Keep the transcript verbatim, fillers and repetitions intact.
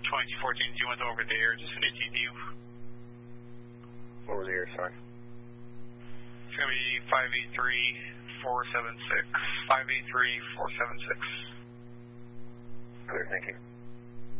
twenty-two fourteen, you went over the air, just an A T D U. Over the air, sorry. It's going to be five eight three four seven six. five eight three four seven six. Clear, thank you.